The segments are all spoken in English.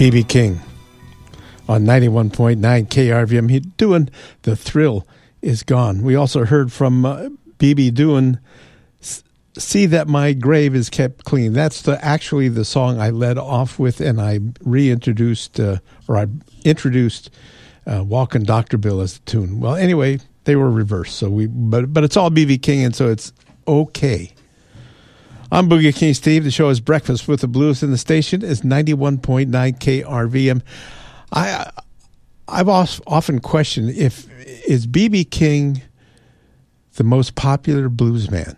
B.B. King on 91.9 KRVM. He doing The Thrill Is Gone. We also heard from B.B. doing See That My Grave Is Kept Clean. That's actually the song I led off with, and I introduced Walkin' Dr. Bill as the tune. Well, anyway, they were reversed, but it's all B.B. King, and so it's okay. I'm Boogie King Steve. The show is Breakfast with the Blues, and the station is 91.9 KRVM. I've often questioned is B.B. King the most popular blues man?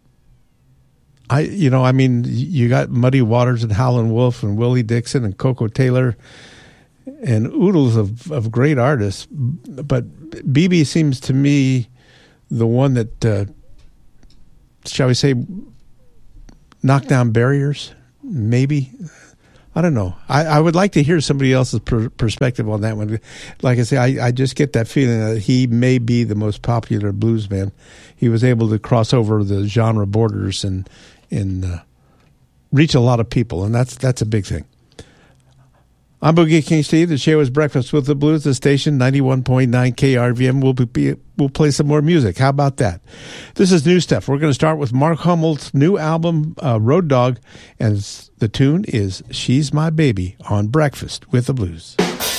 You got Muddy Waters and Howlin' Wolf and Willie Dixon and Coco Taylor and oodles of great artists, but B.B. seems to me the one that, shall we say, knock down barriers, maybe. I don't know. I would like to hear somebody else's perspective on that one. Like I say, I just get that feeling that he may be the most popular blues man. He was able to cross over the genre borders and reach a lot of people, and that's a big thing. I'm Boogie King Steve. The show is Breakfast with the Blues. The station, 91.9 KRVM. We'll play some more music. How about that? This is new stuff. We're going to start with Mark Hummel's new album, Road Dog, and the tune is She's My Baby on Breakfast with the Blues.